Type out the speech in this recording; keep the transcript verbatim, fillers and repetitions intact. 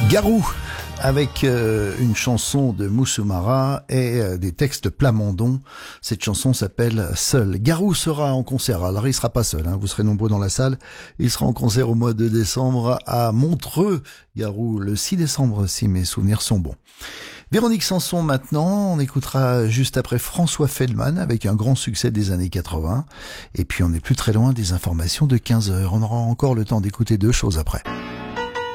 Garou, avec euh, une chanson de Moussou-Mara et euh, des textes Plamondon. Cette chanson s'appelle Seul. Garou sera en concert. Alors il sera pas seul, hein, vous serez nombreux dans la salle. Il sera en concert au mois de décembre à Montreux. Garou, le six décembre, si mes souvenirs sont bons. Véronique Sanson maintenant, on écoutera juste après François Feldman avec un grand succès des années quatre-vingts. Et puis on n'est plus très loin des informations de quinze heures. On aura encore le temps d'écouter deux choses après.